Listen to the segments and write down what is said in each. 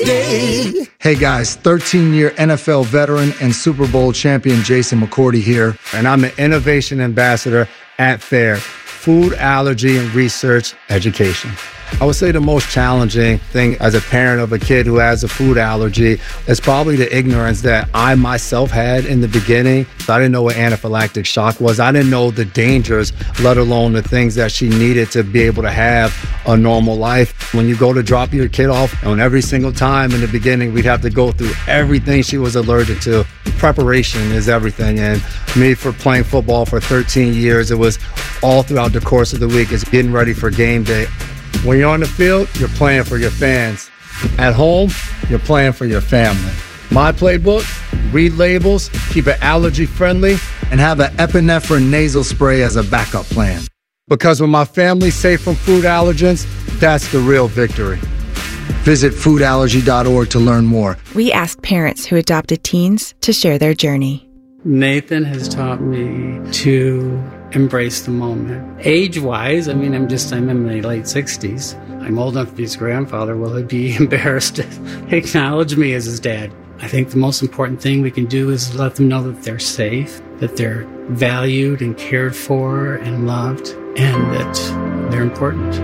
day. Hey guys, 13-year NFL veteran and Super Bowl champion Jason McCourty here, and I'm an innovation ambassador at FAIR, Food Allergy and Research Education. I would say the most challenging thing as a parent of a kid who has a food allergy is probably the ignorance that I myself had in the beginning. I didn't know what anaphylactic shock was. I didn't know the dangers, let alone the things that she needed to be able to have a normal life. When you go to drop your kid off, and every single time in the beginning, we'd have to go through everything she was allergic to. Preparation is everything. And me, for playing football for 13 years, it was all throughout the course of the week. It's getting ready for game day. When you're on the field, you're playing for your fans. At home, you're playing for your family. My playbook: read labels, keep it allergy friendly, and have an epinephrine nasal spray as a backup plan. Because when my family's safe from food allergens, that's the real victory. Visit foodallergy.org to learn more. We asked parents who adopted teens to share their journey. Nathan has taught me to embrace the moment. Age-wise, I'm in my late 60s. I'm old enough to be his grandfather. Will he be embarrassed to acknowledge me as his dad? I think the most important thing we can do is let them know that they're safe, that they're valued and cared for and loved, and that they're important.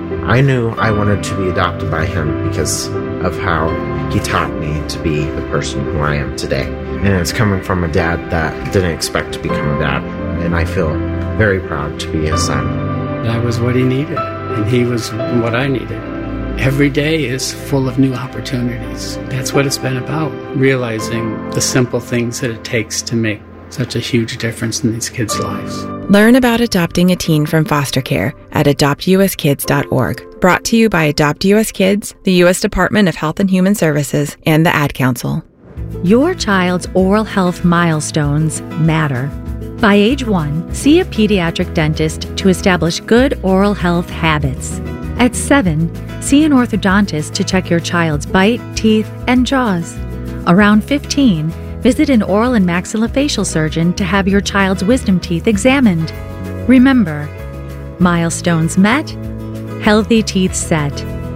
I knew I wanted to be adopted by him because of how he taught me to be the person who I am today. And it's coming from a dad that didn't expect to become a dad. And I feel very proud to be his son. I was what he needed, and he was what I needed. Every day is full of new opportunities. That's what it's been about, realizing the simple things that it takes to make such a huge difference in these kids' lives. Learn about adopting a teen from foster care at adoptuskids.org. Brought to you by Adopt US Kids, the U.S. Department of Health and Human Services, and the Ad Council. Your child's oral health milestones matter. By age 1, see a pediatric dentist to establish good oral health habits. At 7, see an orthodontist to check your child's bite, teeth, and jaws. Around 15, visit an oral and maxillofacial surgeon to have your child's wisdom teeth examined. Remember, milestones met, healthy teeth set.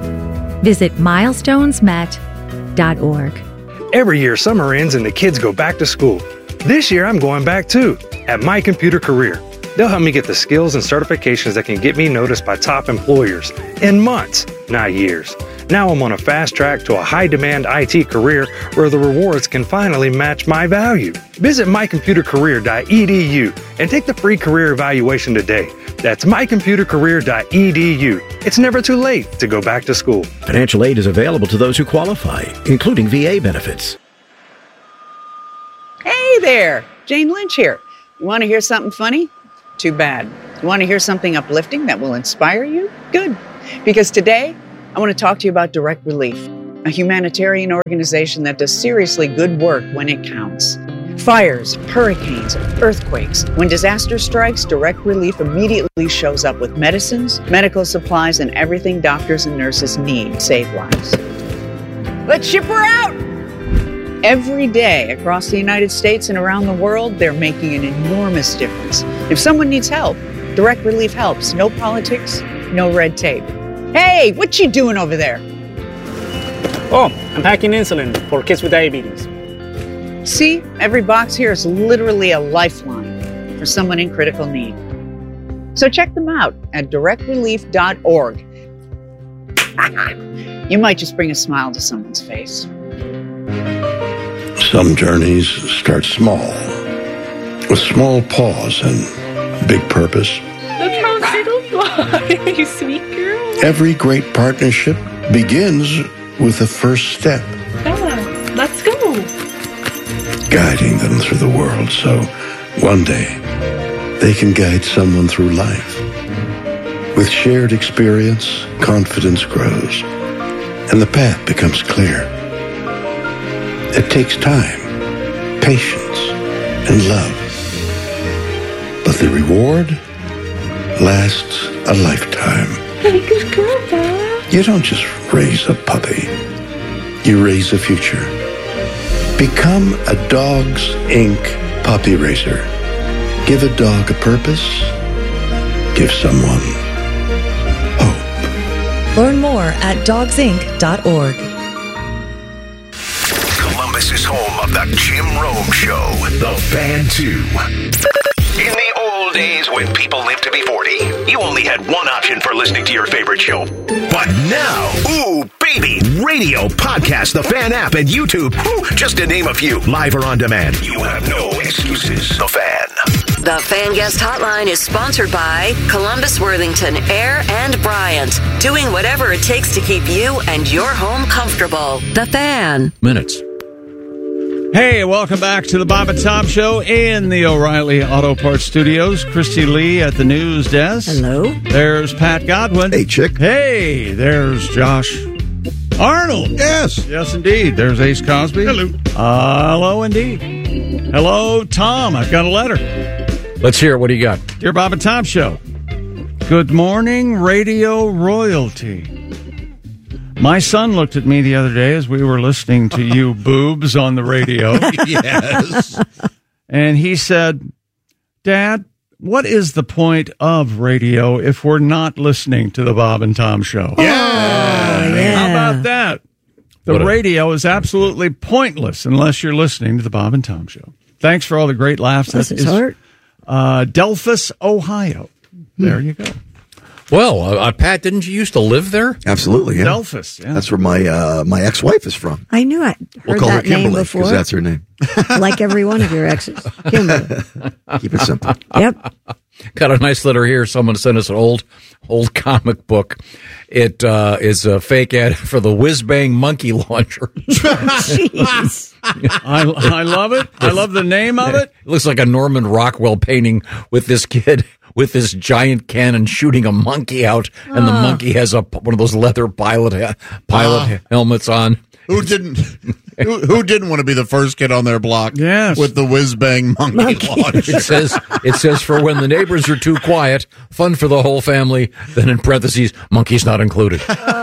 Visit milestonesmet.org. Every year, summer ends and the kids go back to school. This year, I'm going back too, at My Computer Career. They'll help me get the skills and certifications that can get me noticed by top employers in months, not years. Now I'm on a fast track to a high-demand IT career where the rewards can finally match my value. Visit mycomputercareer.edu and take the free career evaluation today. That's mycomputercareer.edu. It's never too late to go back to school. Financial aid is available to those who qualify, including VA benefits. Hey there, Jane Lynch here. You want to hear something funny? Too bad. You want to hear something uplifting that will inspire you? Good. Because today, I want to talk to you about Direct Relief, a humanitarian organization that does seriously good work when it counts. Fires, hurricanes, earthquakes. When disaster strikes, Direct Relief immediately shows up with medicines, medical supplies, and everything doctors and nurses need to save lives. Let's ship her out! Every day across the United States and around the world, they're making an enormous difference. If someone needs help, Direct Relief helps. No politics, no red tape. Hey, what you doing over there? Oh, I'm packing insulin for kids with diabetes. See, every box here is literally a lifeline for someone in critical need. So check them out at directrelief.org. You might just bring a smile to someone's face. Some journeys start small, with small pause and big purpose. Look how little fly, you sweet girl. Every great partnership begins with the first step. Bella, let's go. Guiding them through the world so one day they can guide someone through life. With shared experience, confidence grows, and the path becomes clear. It takes time, patience, and love. But the reward lasts a lifetime. Hey, good girl, Bella. You don't just raise a puppy. You raise a future. Become a Dogs Inc. puppy raiser. Give a dog a purpose. Give someone hope. Learn more at dogsinc.org. is home of the Jim Rome Show. The Fan 2. In the old days when people lived to be 40, you only had one option for listening to your favorite show. But now, ooh, baby, radio, podcast, the Fan app, and YouTube, just to name a few, live or on demand. You have no excuses. The Fan. The Fan Guest Hotline is sponsored by Columbus, Worthington, Air, and Bryant, doing whatever it takes to keep you and your home comfortable. The Fan. Minutes. Hey, welcome back to the Bob and Tom Show in the O'Reilly Auto Parts Studios. Christy Lee at the news desk. Hello. There's Pat Godwin. Hey, chick. Hey, there's Josh Arnold. Yes. Yes, indeed. There's Ace Cosby. Hello. Hello, indeed. Hello, Tom. I've got a letter. Let's hear it. What do you got? Dear Bob and Tom Show. Good morning, radio royalty. My son looked at me the other day as we were listening to you boobs on the radio. Yes. And he said, Dad, what is the point of radio if we're not listening to the Bob and Tom Show? Yeah. How about that? The radio is absolutely pointless unless you're listening to the Bob and Tom Show. Thanks for all the great laughs. Bless his heart. Delphus, Ohio. There you go. Well, Pat, didn't you used to live there? Absolutely, yeah. Delphus, yeah. That's where my ex-wife is from. I knew I We'll heard call her that name Kimberly before. because that's her name. Like every one of your exes. Kimberly. Keep it simple. Yep. Got a nice letter here. Someone sent us an old comic book. It is a fake ad for the Whiz Bang Monkey Launcher. Jeez. I love it. I love the name of it. It looks like a Norman Rockwell painting with this kid with this giant cannon shooting a monkey out, and the monkey has one of those leather pilot helmets on. Who didn't want to be the first kid on their block? Yes. With the whiz bang monkey launcher. It says for when the neighbors are too quiet, fun for the whole family. Then in parentheses, monkeys not included.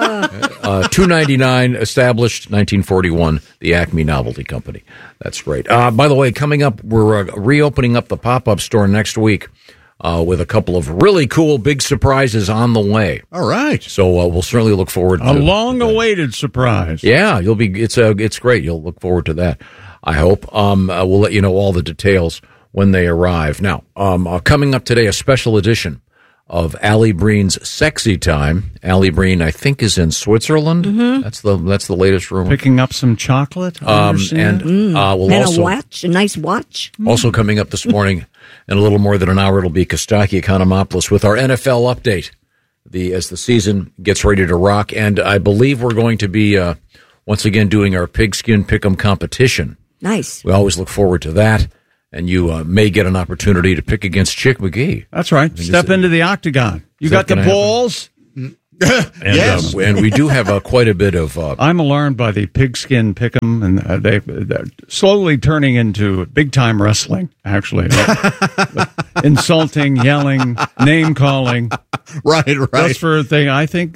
$2.99, established 1941, the Acme Novelty Company. That's great. By the way, coming up, we're reopening up the pop-up store next week. With a couple of really cool big surprises on the way. All right. So we'll certainly look forward to a long-awaited surprise. Yeah, it's great. You'll look forward to that, I hope. We'll let you know all the details when they arrive. Now, coming up today, a special edition of Allie Breen's Sexy Time. Allie Breen, I think, is in Switzerland. Mm-hmm. That's the latest rumor. Picking up some chocolate. We'll and also a watch, a nice watch. Also coming up this morning. In a little more than an hour, it'll be Kostaki Economopoulos with our NFL update as the season gets ready to rock. And I believe we're going to be, once again, doing our pigskin pick'em competition. Nice. We always look forward to that. And you may get an opportunity to pick against Chick McGee. That's right. Step into the octagon. You got the balls. And, yes. And we do have quite a bit of... I'm alarmed by the pigskin pick'em, and they're slowly turning into big-time wrestling, actually. Insulting, yelling, name-calling. Right. Just for a thing. I think,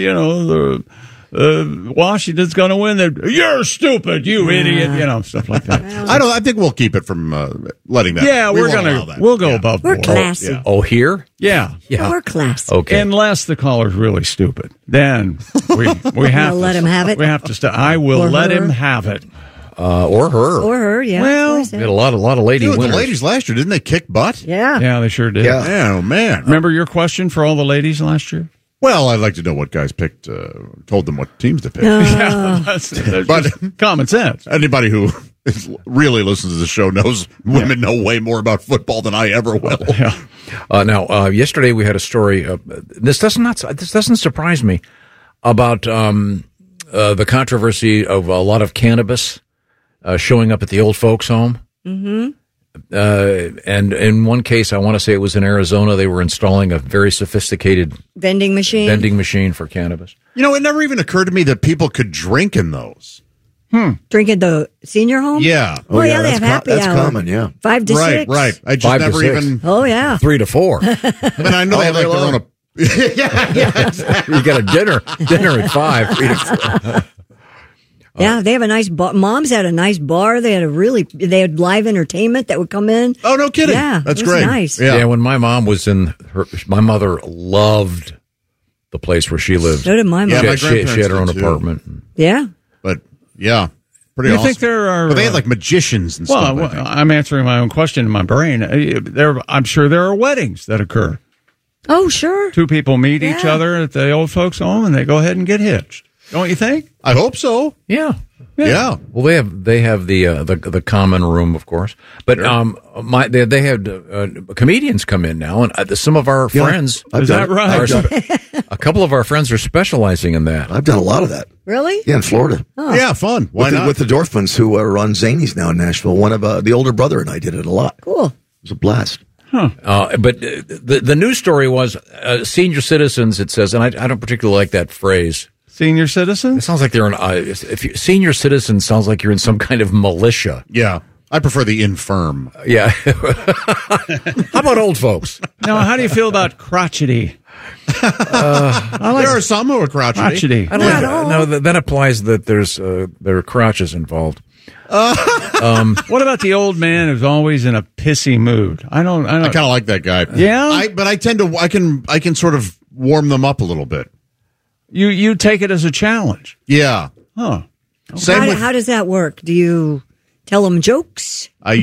Washington's going to win. You're stupid, you idiot. Stuff like that. I think we'll keep it from letting that. Yeah, we'll go above board. We're classy. Yeah. Oh, here? Yeah. We're classy. Okay. Unless the caller's really stupid. Then we have to let him have it? We have to stop. I will let him have it. Or her. Or her, yeah. Well, we had a lot of lady winners. The ladies last year, didn't they kick butt? Yeah. Yeah, they sure did. Yeah. Oh, man. Remember your question for all the ladies last year? Well, I'd like to know what guys picked, told them what teams to pick. That's but common sense. Anybody who really listens to the show knows women know way more about football than I ever will. Yeah. Now, yesterday we had a story. This doesn't surprise me about the controversy of a lot of cannabis showing up at the old folks' home. Mm-hmm. And in one case, I want to say it was in Arizona, they were installing a very sophisticated vending machine for cannabis. It never even occurred to me that people could drink in those. Drink at the senior home? Yeah. Oh, yeah, they have happy hour. That's common, yeah. 5 to 6. Right. I just 5 to never 6. even... Oh, yeah. 3 to 4. I mean, I know they have their own... yeah, exactly. You got a dinner at 5. 3 to 4. Yeah, they have a nice bar. Mom's had a nice bar. They had live entertainment that would come in. Oh, no kidding. Yeah, that's it was great. Nice. Yeah, when my mom was my mother loved the place where she lived. So did my mom. Yeah, my she had her own grandparents did, too. apartment. Yeah. But, yeah. Pretty you awesome. think there are? But they had like magicians and stuff. I think. I'm answering my own question in my brain. I'm sure there are weddings that occur. Oh, sure. Two people meet each Yeah. other at the old folks' home, and they go ahead and get hitched. Don't you think? I hope so. Yeah. Yeah. Well, they have the common room, of course, but they had comedians come in now, and some of our friends. I've done it. A couple of our friends are specializing in that. I've done a lot of that. Really? Yeah, in Florida. Oh. Yeah, fun. Why not? With the Dorfmans, who run Zanies now in Nashville. One of the older brother and I did it a lot. Cool. It was a blast. But the news story was senior citizens. It says, and I don't particularly like that phrase. Senior citizens? It sounds like they're senior citizens sounds like you're in some kind of militia. Yeah. I prefer the infirm. Yeah. How about old folks? Now, how do you feel about crotchety? There are some who are crotchety. I don't like that. No, that applies that there are crotches involved. What about the old man who's always in a pissy mood? I kind of like that guy. Yeah, but I tend to. I can sort of warm them up a little bit. You take it as a challenge. Yeah. Huh. Okay. How does that work? Do you tell them jokes? I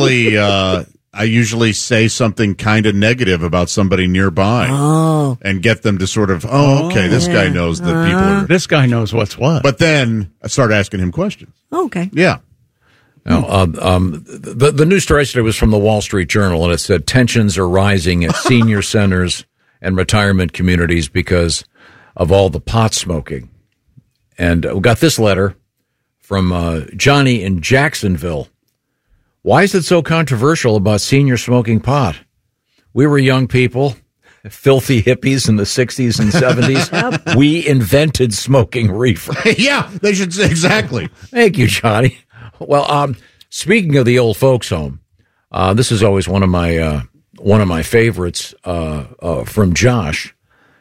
usually say something kind of negative about somebody nearby. Oh. And get them to sort of, okay, this guy knows that people are. This guy knows what's what. But then I start asking him questions. Okay. Yeah. Now, the news story today was from the Wall Street Journal, and it said tensions are rising at senior centers and retirement communities because of all the pot smoking. And we got this letter from Johnny in Jacksonville. Why is it so controversial about senior smoking pot? We were young people, filthy hippies in the 60s and 70s. We invented smoking reefer. Yeah, they should say exactly. Thank you, Johnny. Well, speaking of the old folks home, this is always one of my favorites from Josh.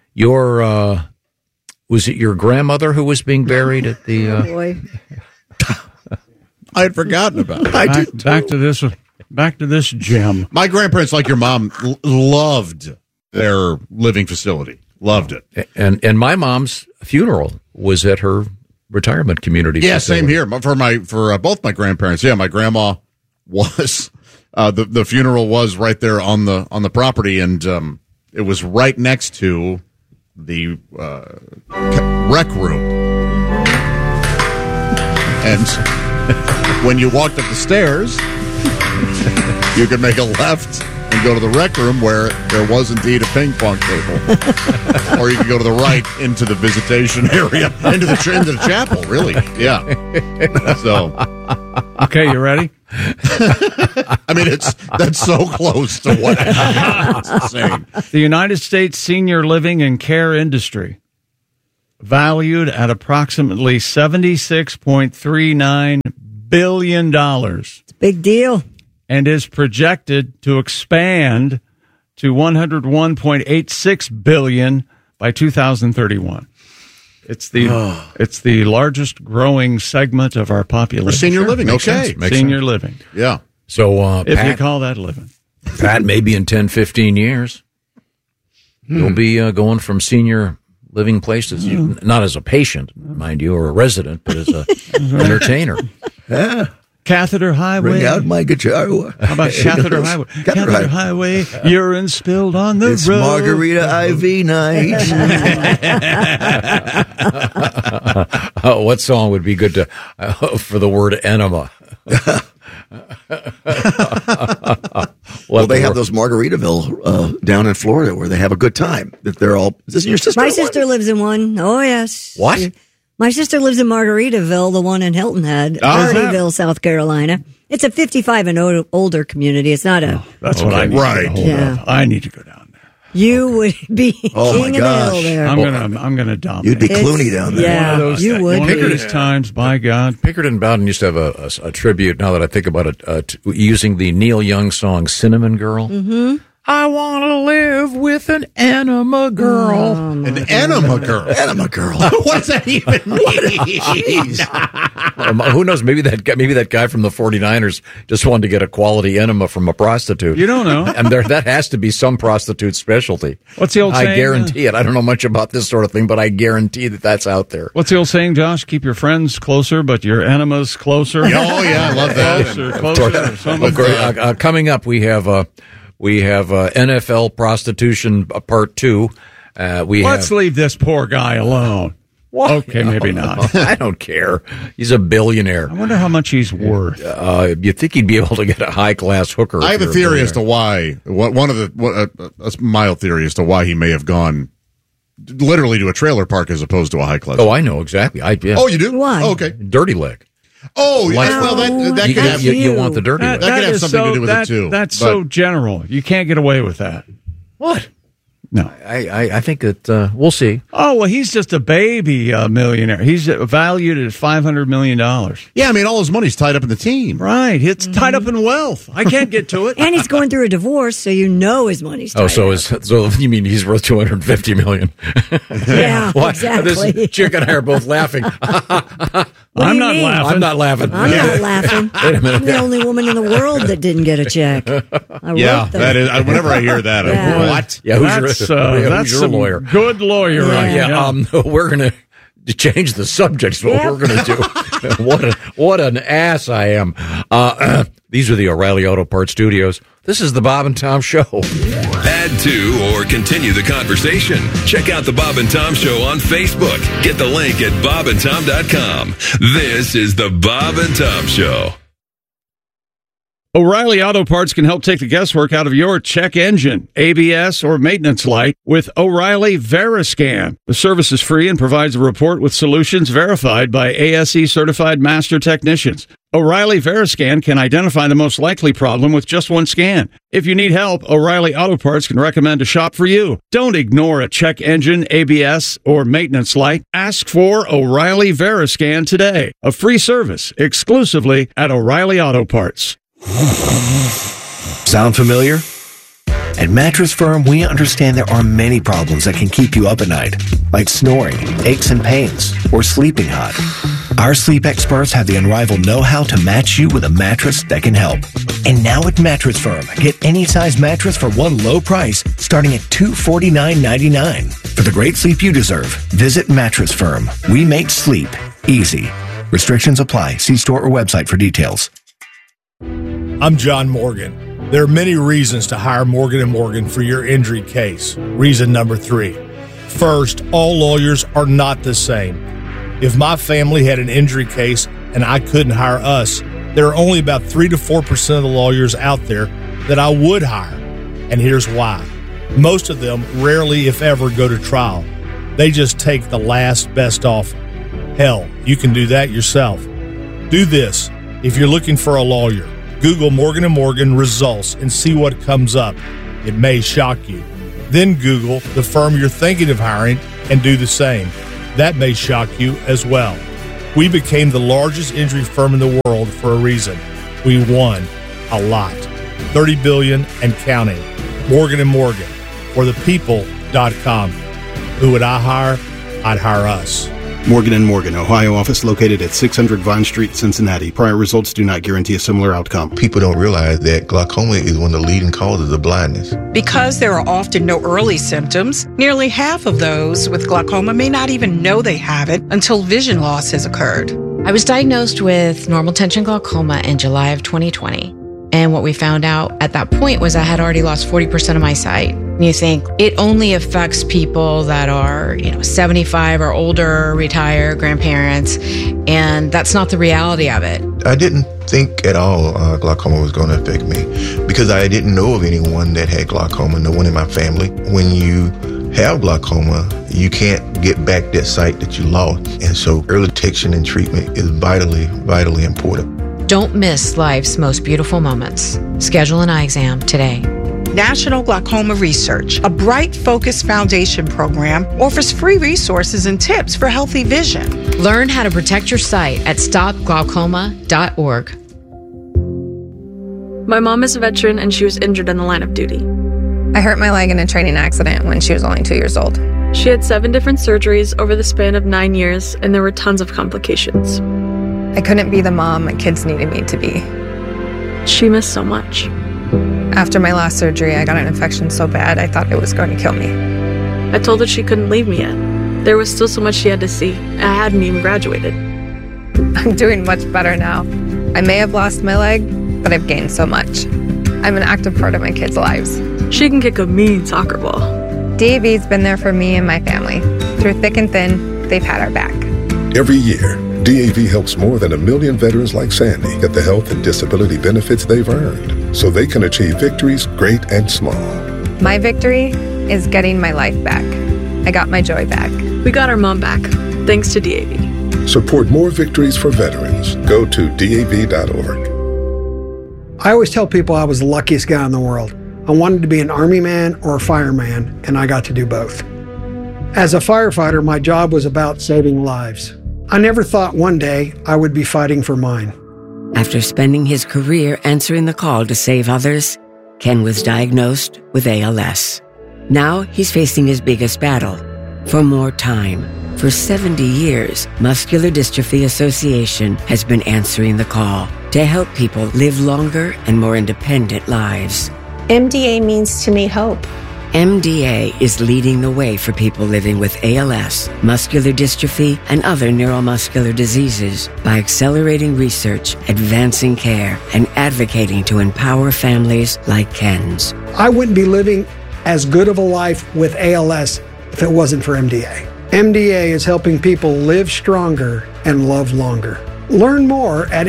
Was it your grandmother who was being buried at the? Oh boy. I had forgotten about it. Back to this gem. My grandparents, like your mom, loved their living facility. Loved it. And my mom's funeral was at her retirement community. Yeah, facility. same here. For both my grandparents. Yeah, my grandma was the funeral was right there on the property, and it was right next to the rec room. And when you walked up the stairs, you could make a left and go to the rec room where there was indeed a ping pong table. Or you could go to the right into the visitation area, into the chapel, really. Yeah. So. Okay, you ready? I mean, that's so close to what happened. It's insane. The United States senior living and care industry, valued at approximately $76.39 billion. It's a big deal. And is projected to expand to $101.86 billion by 2031. It's the largest growing segment of our population. For senior living, okay. Senior living. Yeah. So, if Pat, you call that living. Pat, maybe in 10, 15 years, you'll be going from senior living places, not as a patient, mind you, or a resident, but as a entertainer. Yeah. Catheter Highway. Bring out my guitar. How about Catheter Highway? Catheter Highway, urine spilled on the it's road. Margarita IV night. What song would be good to for the word enema? Well, they have those Margaritaville down in Florida where they have a good time. That they're all. Is this your sister? My sister lives in one. Oh, yes. What? My sister lives in Margaritaville, the one in Hilton Head, Margaritaville, South Carolina. It's a 55 and older community. It's not a. That's what I need to hold up. I need to go down there. You would be king of the hill there. I'm gonna dominate. You'd be Clooney down there. Yeah, one of those you would. One of those times, by God. Pickard and Bowden used to have a tribute. Now that I think about it, using the Neil Young song "Cinnamon Girl." Mm-hmm. I want to live with an enema girl. An enema girl? Enema girl. What does that even mean? Who knows? Maybe that guy from the 49ers just wanted to get a quality enema from a prostitute. You don't know. And that has to be some prostitute's specialty. What's the old saying? I guarantee it. I don't know much about this sort of thing, but I guarantee that's out there. What's the old saying, Josh? Keep your friends closer, but your enemas closer. Oh, yeah, I love that. Closer. Coming up, we have NFL prostitution part 2. Let's leave this poor guy alone. What? Okay, maybe not. I don't care. He's a billionaire. I wonder how much he's worth. You think he'd be able to get a high-class hooker? I have a theory as to why. A mild theory as to why he may have gone literally to a trailer park as opposed to a high-class. Oh, I know exactly. Oh, you do? Why? Oh, okay. Dirty leg. Oh, well, that could have you want the dirty leg. That could have something to do with it too. That's so general. You can't get away with that. What? No, I think that we'll see. Oh well, he's just a baby millionaire. He's valued at $500 million. Yeah, I mean, all his money's tied up in the team. Right, it's tied up in wealth. I can't get to it. And he's going through a divorce, so you know his money's tied so up. You mean he's worth $250 million? Yeah, exactly. This chick and I are both laughing. I'm not laughing. I'm not laughing. I'm not laughing. Wait a minute. I'm the only woman in the world that didn't get a check. That is. Whenever I hear that, I'm what? Yeah, that's your lawyer? Good lawyer. We're gonna change the subject. Is what we're gonna do. What an ass I am. These are the O'Reilly Auto Parts Studios. This is the Bob and Tom Show. Add to or continue the conversation. Check out the Bob and Tom Show on Facebook. Get the link at bobandtom.com. This is the Bob and Tom Show. O'Reilly Auto Parts can help take the guesswork out of your check engine, ABS, or maintenance light with O'Reilly Veriscan. The service is free and provides a report with solutions verified by ASE certified master technicians. O'Reilly Veriscan can identify the most likely problem with just one scan. If you need help, O'Reilly Auto Parts can recommend a shop for you. Don't ignore a check engine, ABS, or maintenance light. Ask for O'Reilly Veriscan today. A free service exclusively at O'Reilly Auto Parts. Sound familiar? At Mattress Firm, we understand there are many problems that can keep you up at night, like snoring, aches and pains, or sleeping hot. Our sleep experts have the unrivaled know-how to match you with a mattress that can help. And now at Mattress Firm, get any size mattress for one low price, starting at $249.99. For the great sleep you deserve, visit Mattress Firm. We make sleep easy. Restrictions apply. See store or website for details. I'm John Morgan. There are many reasons to hire Morgan & Morgan for your injury case. Reason number 3. First, all lawyers are not the same. If my family had an injury case and I couldn't hire us, there are only about 3 to 4% of the lawyers out there that I would hire. And here's why. Most of them rarely, if ever, go to trial. They just take the last best offer. Hell, you can do that yourself. Do this. If you're looking for a lawyer, Google Morgan & Morgan results and see what comes up. It may shock you. Then Google the firm you're thinking of hiring and do the same. That may shock you as well. We became the largest injury firm in the world for a reason. We won a lot. $30 billion and counting. Morgan & Morgan. Or thepeople.com. Who would I hire? I'd hire us. Morgan & Morgan, Ohio office located at 600 Vine Street, Cincinnati. Prior results do not guarantee a similar outcome. People don't realize that glaucoma is one of the leading causes of blindness. Because there are often no early symptoms, nearly half of those with glaucoma may not even know they have it until vision loss has occurred. I was diagnosed with normal tension glaucoma in July of 2020. And what we found out at that point was I had already lost 40% of my sight. And you think it only affects people that are, 75 or older, retired, grandparents, and that's not the reality of it. I didn't think at all glaucoma was going to affect me because I didn't know of anyone that had glaucoma, no one in my family. When you have glaucoma, you can't get back that sight that you lost. And so early detection and treatment is vitally, vitally important. Don't miss life's most beautiful moments. Schedule an eye exam today. National Glaucoma Research, a Bright Focus Foundation program, offers free resources and tips for healthy vision. Learn how to protect your sight at stopglaucoma.org. My mom is a veteran and she was injured in the line of duty. I hurt my leg in a training accident when she was only 2 years old. She had 7 different surgeries over the span of 9 years, and there were tons of complications. I couldn't be the mom my kids needed me to be. She missed so much. After my last surgery, I got an infection so bad I thought it was going to kill me. I told her she couldn't leave me yet. There was still so much she had to see. I hadn't even graduated. I'm doing much better now. I may have lost my leg, but I've gained so much. I'm an active part of my kids' lives. She can kick a mean soccer ball. DAV's been there for me and my family. Through thick and thin, they've had our back. Every year, DAV helps more than 1 million veterans like Sandy get the health and disability benefits they've earned so they can achieve victories great and small. My victory is getting my life back. I got my joy back. We got our mom back, thanks to DAV. Support more victories for veterans. Go to DAV.org. I always tell people I was the luckiest guy in the world. I wanted to be an Army man or a fireman, and I got to do both. As a firefighter, my job was about saving lives. I never thought one day I would be fighting for mine. After spending his career answering the call to save others, Ken was diagnosed with ALS. Now he's facing his biggest battle, for more time. For 70 years, Muscular Dystrophy Association has been answering the call to help people live longer and more independent lives. MDA means to me hope. MDA is leading the way for people living with ALS, muscular dystrophy, and other neuromuscular diseases by accelerating research, advancing care, and advocating to empower families like Ken's. I wouldn't be living as good of a life with ALS if it wasn't for MDA. MDA is helping people live stronger and love longer. Learn more at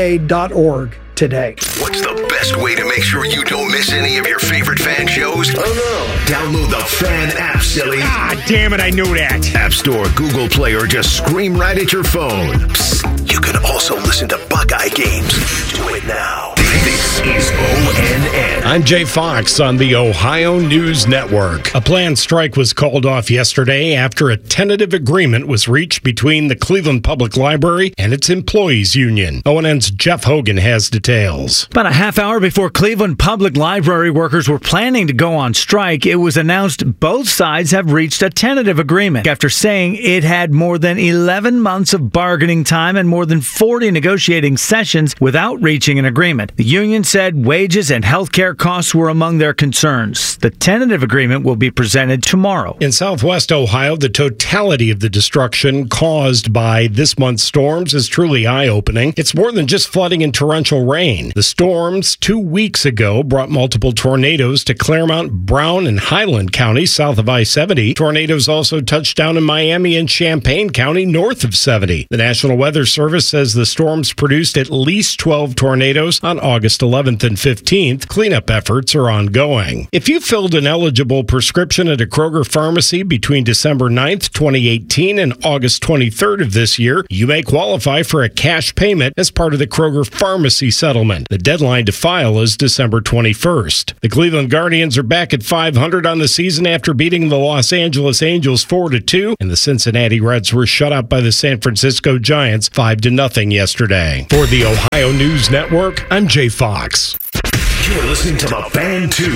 MDA.org today. What's the best way to make sure you don't miss any of your favorite fan shows? Oh no. Download the Fan app, silly. Ah, damn it, I knew that. App Store, Google Play, or just scream right at your phone. Psst, you can also listen to Buckeye games. Do it now. This is ONN. I'm Jay Fox on the Ohio News Network. A planned strike was called off yesterday after a tentative agreement was reached between the Cleveland Public Library and its employees union. ONN's Jeff Hogan has details. About a half hour before Cleveland Public Library workers were planning to go on strike, it was announced both sides have reached a tentative agreement after saying it had more than 11 months of bargaining time and more than 40 negotiating sessions without reaching an agreement. The union said wages and health care costs were among their concerns. The tentative agreement will be presented tomorrow. In southwest Ohio, the totality of the destruction caused by this month's storms is truly eye-opening. It's more than just flooding and torrential rain. The storms 2 weeks ago brought multiple tornadoes to Claremont, Brown, and Highland counties south of I-70. Tornadoes also touched down in Miami and Champaign County north of 70. The National Weather Service says the storms produced at least 12 tornadoes on August 11th and 15th. Cleanup efforts are ongoing. If you filled an eligible prescription at a Kroger pharmacy between December 9th, 2018 and August 23rd of this year, you may qualify for a cash payment as part of the Kroger pharmacy settlement. The deadline to file is December 21st. The Cleveland Guardians are back at 500 on the season after beating the Los Angeles Angels 4-2, and the Cincinnati Reds were shut out by the San Francisco Giants 5-0 yesterday. For the Ohio News Network, I'm Jay Fox. You're listening to the Fan 2.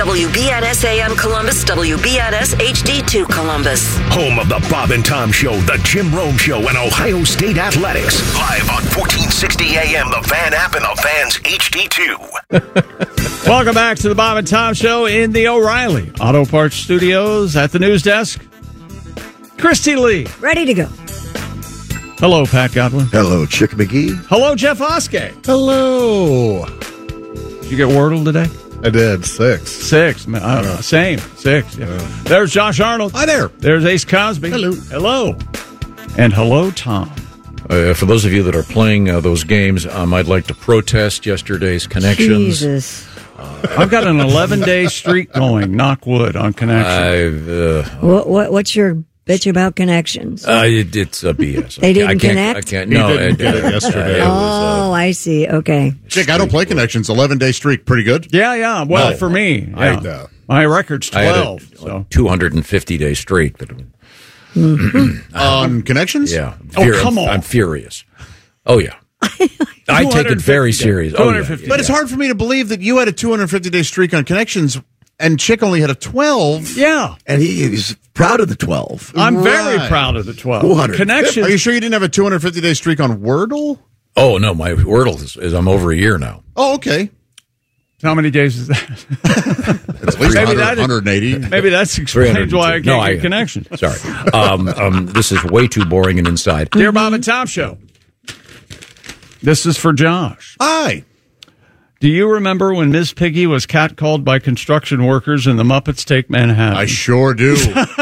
WBNS AM Columbus, WBNS HD2 Columbus. Home of the Bob and Tom Show, the Jim Rome Show, and Ohio State Athletics. Live on 1460 AM, the Fan app, and the Fan's HD2. Welcome back to the Bob and Tom Show in the O'Reilly Auto Parts Studios at the news desk. Christy Lee. Ready to go. Hello, Pat Godwin. Hello, Chick McGee. Hello, Jeff Oskey. Hello. Did you get Wordle today? I did. 6. 6. Same. 6. Yeah. There's Josh Arnold. Hi there. There's Ace Cosby. Hello. Hello. And hello, Tom. For those of you that are playing those games, I'd like to protest yesterday's Connections. Jesus. I've got an 11-day streak going, knock wood, on Connections. What's your bitch about Connections? It's a BS. They didn't connect? I can't. No, I did it yesterday. I see. Okay. Chick, I don't play Connections. 11-day streak. Pretty good? Yeah. Well, for me. Yeah. My record's 12. I had a 250-day streak. On Connections? Yeah. Come on. I'm furious. Oh, yeah. I take it very serious. But it's hard for me to believe that you had a 250-day streak on Connections And Chick only had a 12. Yeah. And he's proud of the 12. I'm very proud of the 12. Connection. Are you sure you didn't have a 250-day streak on Wordle? Oh, no, my Wordle is I'm over a year now. Oh, okay. How many days is that? At least 180. Maybe that's explains why I can't get connection. Sorry. This is way too boring and inside. Dear Bob and Tom Show. This is for Josh. Hi. Do you remember when Miss Piggy was catcalled by construction workers in The Muppets Take Manhattan? I sure do.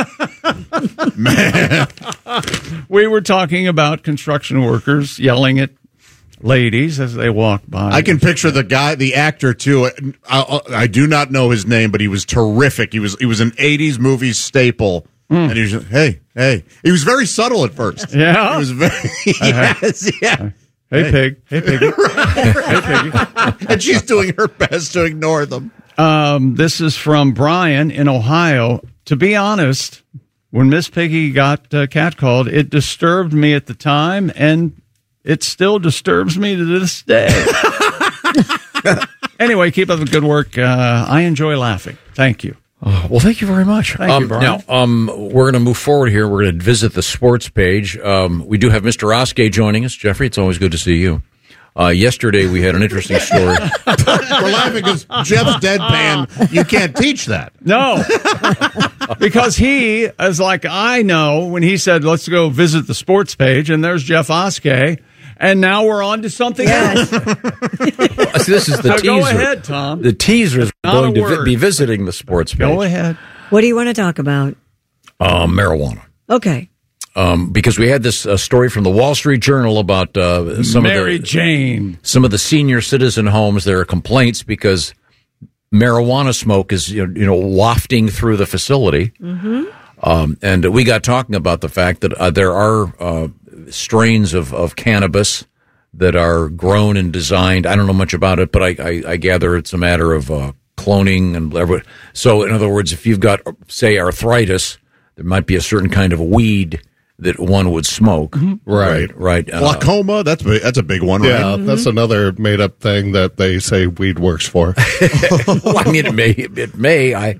Man. We were talking about construction workers yelling at ladies as they walk by. I can picture the actor too. I do not know his name, but he was terrific. He was an 80s movie staple. And he was just, hey. He was very subtle at first. Yeah. He was very, yes, yeah. Hey, pig. Hey, piggy. Hey, piggy. And she's doing her best to ignore them. This is from Brian in Ohio. To be honest, when Miss Piggy got catcalled, it disturbed me at the time, and it still disturbs me to this day. Anyway, keep up the good work. I enjoy laughing. Thank you. Well, thank you very much. Thank you, Brian. Now, we're going to move forward here. We're going to visit the sports page. We do have Mr. Oskey joining us. Jeffrey, it's always good to see you. Yesterday, we had an interesting story. We're laughing because Jeff's deadpan. You can't teach that. No. Because he is like, I know when he said, let's go visit the sports page, and there's Jeff Oskey. And now we're on to something else. This is the teaser. Go ahead, Tom. The teaser is going to be visiting the sports page. Go ahead. What do you want to talk about? Marijuana. Okay. Because we had this story from the Wall Street Journal about Mary Jane. Some of the senior citizen homes. There are complaints because marijuana smoke is wafting through the facility. Mm-hmm. And we got talking about the fact that there are strains of cannabis that are grown and designed. I don't know much about it, but I gather it's a matter of cloning and whatever. So, in other words, if you've got, say, arthritis, there might be a certain kind of weed that one would smoke. Mm-hmm. Right. Glaucoma, that's a big one, right? Yeah, that's another made-up thing that they say weed works for. Well, I mean, it may.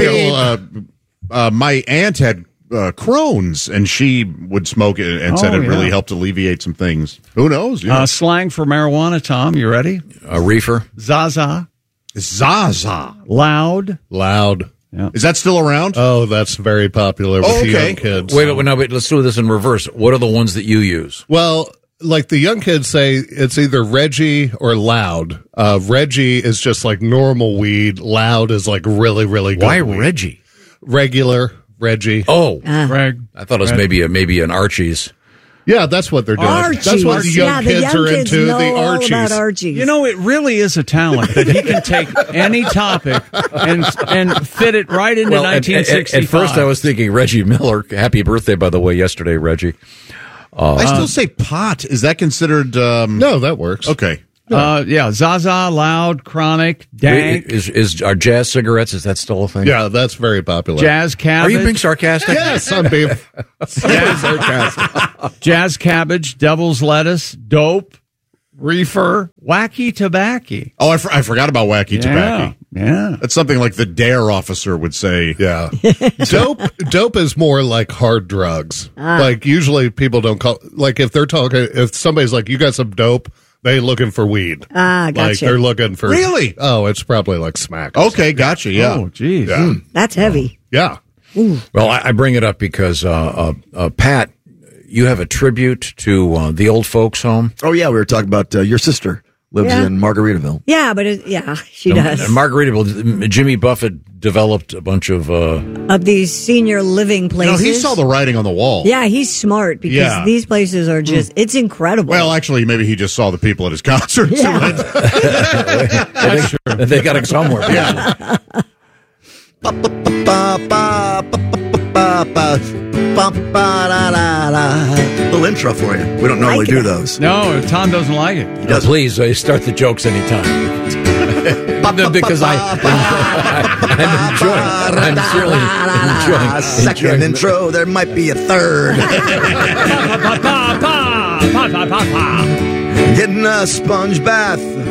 My aunt had Crohn's, and she would smoke it and said it really helped alleviate some things. Who knows? Yeah. Slang for marijuana, Tom. You ready? Reefer. Zaza. Loud. Yeah. Is that still around? Oh, that's very popular with the young kids. Wait, let's do this in reverse. What are the ones that you use? Well, like the young kids say, it's either Reggie or Loud. Reggie is just like normal weed. Loud is like really, really good. Why weed. Reggie? Regular Reggie. Oh, Reg. I thought it was maybe an Archie's. Yeah, that's what they're doing. Archies. That's what the young kids are into. Know the all Archies. about Archies. You know, it really is a talent that he can take any topic and fit it right into 1965. At first, I was thinking Reggie Miller. Happy birthday, by the way, yesterday, Reggie. I still say pot. Is that considered? No, that works. Okay. Zaza, Loud, Chronic, Dank. Are Jazz cigarettes, is that still a thing? Yeah, that's very popular. Jazz Cabbage. Are you being sarcastic? Yes, I'm being sarcastic. Jazz Cabbage, Devil's Lettuce, Dope, Reefer, Wacky Tobacco. Oh, I forgot about Wacky Tobacco. Yeah. That's something like the DARE officer would say. Yeah. Dope is more like hard drugs. Like usually people don't call, like if somebody's like, you got some dope, they looking for weed. Gotcha. Like they're looking for. Really? Oh, it's probably like smack. Okay, gotcha. Yeah. Oh, geez. Yeah. That's heavy. Yeah. Ooh. Well, I bring it up because, Pat, you have a tribute to the old folks home. Oh, yeah. We were talking about your sister lives in Margaritaville. Yeah, but she does. In Margaritaville, Jimmy Buffett developed a bunch of these senior living places. He saw the writing on the wall. Yeah, he's smart because these places are just, it's incredible. Well, actually, maybe he just saw the people at his concert. Yeah. They got it somewhere. Yeah. Little intro for you. We don't normally do those. No, Tom doesn't like it. Please start the jokes anytime. Because I'm certainly enjoying. Second intro, there might be a third. Getting a sponge bath